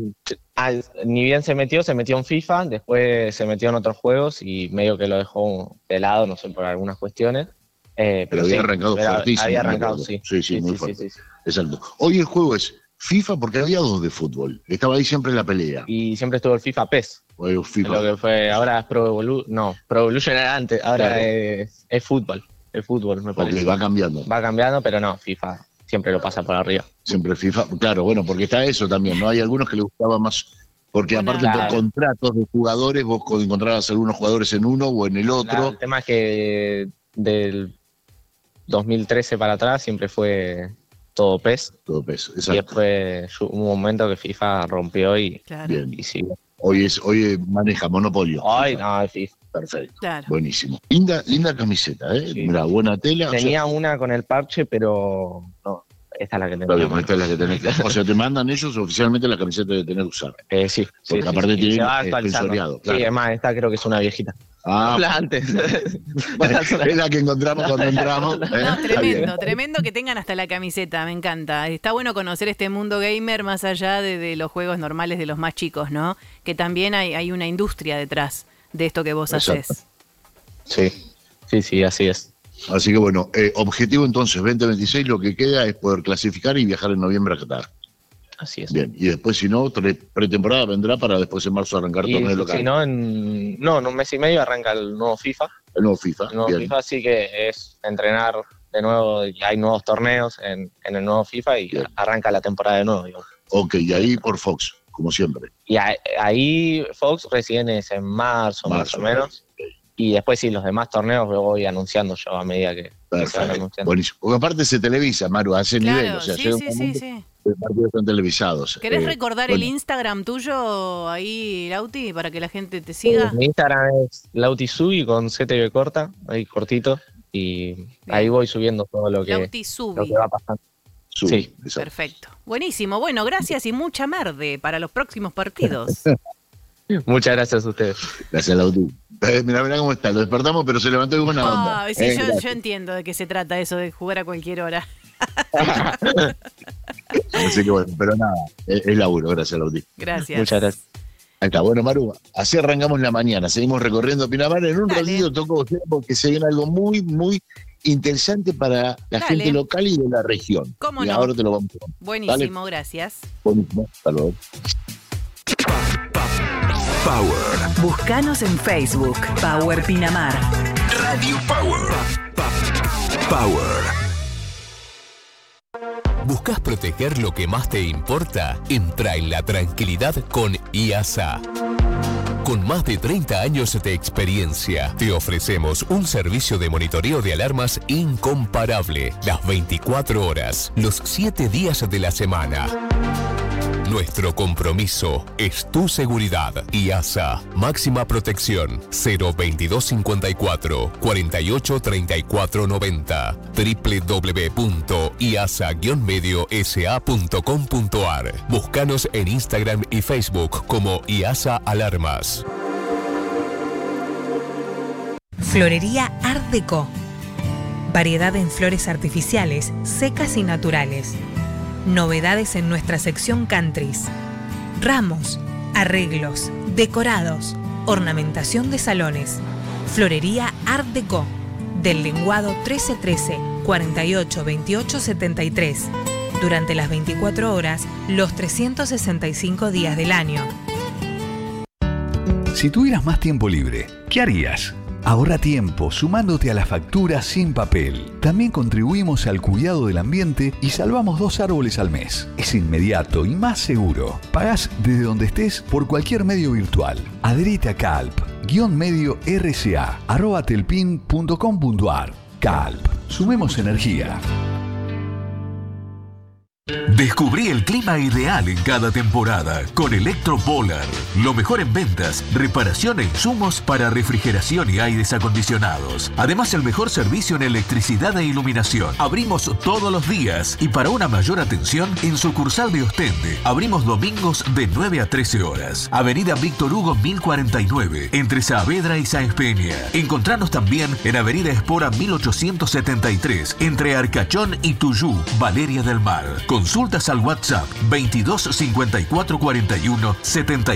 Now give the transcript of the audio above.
ni bien se metió en FIFA, después se metió en otros juegos y medio que lo dejó de lado, no sé, por algunas cuestiones. Pero había arrancado fuertísimo. Había arrancado, sí. Sí, muy fuerte. Sí. Exacto. Hoy el juego es FIFA porque había dos de fútbol. Estaba ahí siempre en la pelea. Y siempre estuvo el FIFA PES. FIFA. Lo que fue, ahora es Pro Evolution era antes, ahora claro. es fútbol. El fútbol, me parece. Porque va cambiando. Va cambiando, pero no, FIFA siempre lo pasa por arriba. Siempre FIFA, claro, bueno, porque está eso también, ¿no? Hay algunos que les gustaba más, porque aparte por contratos de jugadores, vos encontrabas algunos jugadores en uno o en el otro. Claro, el tema es que del 2013 para atrás siempre fue todo PES. Todo PES, exacto. Y después hubo un momento que FIFA rompió y siguió. Hoy maneja monopolio. Hoy no, es FIFA. Perfecto, claro. Buenísimo. Linda camiseta, ¿eh? Sí. Mira, buena tela. Tenía una con el parche, pero no, esta es la que tenés. Esta es la que tenés. O sea, te mandan ellos oficialmente la camiseta que tenés que usar. Sí. Porque aparte tiene sensoriado. Claro. Sí, además, esta creo que es una viejita. La antes. Es la que encontramos cuando entramos. No, tremendo que tengan hasta la camiseta, me encanta. Está bueno conocer este mundo gamer más allá de los juegos normales de los más chicos, ¿no? Que también hay una industria detrás de esto que vos haces. Sí, así es. Así que bueno, objetivo entonces 2026, lo que queda es poder clasificar y viajar en noviembre a Qatar. Así es. Bien, y después si no, pretemporada vendrá para después en marzo arrancar torneo local. Si no, en un mes y medio arranca el nuevo FIFA. El nuevo FIFA, FIFA, así que es entrenar de nuevo, y hay nuevos torneos en el nuevo FIFA y arranca la temporada de nuevo, digamos. Ok, y ahí por Fox, como siempre. Y ahí Fox recién es en marzo más o menos. Okay. Y después sí, los demás torneos lo voy anunciando yo a medida que se van anunciando. Buenísimo. Porque aparte se televisa, Maru, a ese nivel. O sea, sí. Los partidos están televisados. ¿Querés recordar el Instagram tuyo ahí, Lauti, para que la gente te siga? Mi Instagram es LautiSubi con ZB corta, ahí cortito. Y ahí voy subiendo todo lo que va pasando. Sí, perfecto. Buenísimo. Bueno, gracias y mucha merde para los próximos partidos. Muchas gracias a ustedes. Gracias, Lauti. Mirá cómo está. Lo despertamos, pero se levantó de buena onda. Sí, yo entiendo de qué se trata eso de jugar a cualquier hora. Así que bueno, pero nada, es laburo. Gracias, Lauti. Gracias. Muchas gracias. Ahí está, bueno, Maru, así arrancamos la mañana. Seguimos recorriendo Pinamar. En un ratito tocó porque se viene algo muy, muy interesante para la gente local y de la región. ¿Cómo y no? Ahora te lo vamos a contar. Buenísimo, gracias. Buenísimo, hasta luego. Power. Búscanos en Facebook, Power Pinamar. Radio Power. Power. ¿Buscas proteger lo que más te importa? Entra en la tranquilidad con IASA. Con más de 30 años de experiencia, te ofrecemos un servicio de monitoreo de alarmas incomparable. Las 24 horas, los 7 días de la semana. Nuestro compromiso es tu seguridad. IASA, máxima protección, 02254 48 34 90, www.iasa-mediosa.com.ar. Búscanos en Instagram y Facebook como IASA Alarmas. Florería Art Deco. Variedad en flores artificiales, secas y naturales. Novedades en nuestra sección countries. Ramos, arreglos, decorados, ornamentación de salones. Florería Art Deco. Del lenguado 1313 48 28 73. Durante las 24 horas, los 365 días del año. Si tuvieras más tiempo libre, ¿qué harías? Ahorra tiempo sumándote a la factura sin papel. También contribuimos al cuidado del ambiente y salvamos 2 árboles al mes. Es inmediato y más seguro. Pagás desde donde estés por cualquier medio virtual. Adherite a Calp, _medio_rca@telpin.com.ar. Calp. Sumemos energía. Descubrí el clima ideal en cada temporada con Electropolar. Lo mejor en ventas, reparación e insumos para refrigeración y aires acondicionados. Además, el mejor servicio en electricidad e iluminación. Abrimos todos los días y para una mayor atención, en sucursal de Ostende. Abrimos domingos de 9 a 13 horas. Avenida Víctor Hugo 1049, entre Saavedra y Sáenz Peña. Encontranos también en Avenida Espora 1873, entre Arcachón y Tuyú, Valeria del Mar. Consulta Consultas al WhatsApp 22 54 41 70.